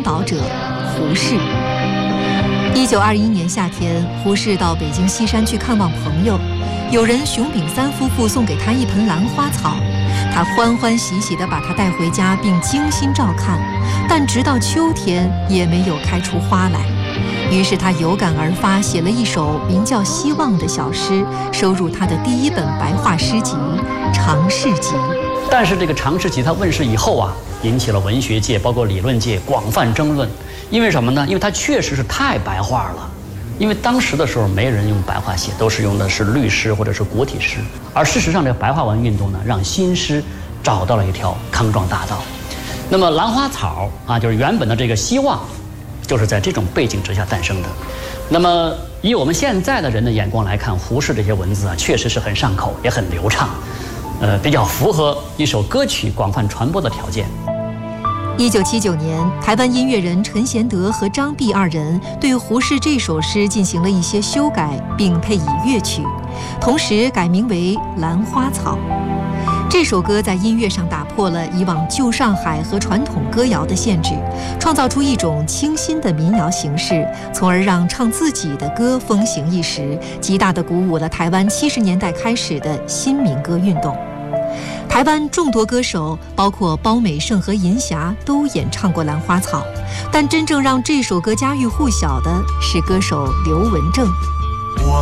导者胡适。1921年夏天，胡适到北京西山去看望朋友，有人熊秉三夫妇送给他一盆兰花草，他欢欢喜喜地把它带回家，并精心照看，但直到秋天也没有开出花来。于是他有感而发，写了一首名叫《希望》的小诗，收入他的第一本白话诗集《长世集》。 但是这个《长世集》它问世以后啊，引起了文学界包括理论界广泛争论。因为什么呢？因为它确实是太白话了。因为当时的时候没人用白话写，都是用的是律诗或者是国体诗。而事实上，这个白话文运动呢，让新诗找到了一条康庄大道。那么兰花草啊，就是原本的这个希望，就是在这种背景之下诞生的。那么以我们现在的人的眼光来看，胡适这些文字啊，确实是很上口，也很流畅，比较符合一首歌曲广泛传播的条件。 1979年，台湾音乐人陈贤德和张碧二人对胡适这首诗进行了一些修改，并配以乐曲，同时改名为《兰花草》。这首歌在音乐上打破了以往旧上海和传统歌谣的限制，创造出一种清新的民谣形式，从而让唱自己的歌风行一时，极大地鼓舞了台湾70年代开始的新民歌运动。台湾众多歌手，包括包美胜和银霞，都演唱过《兰花草》，但真正让这首歌家喻户晓的是歌手刘文正。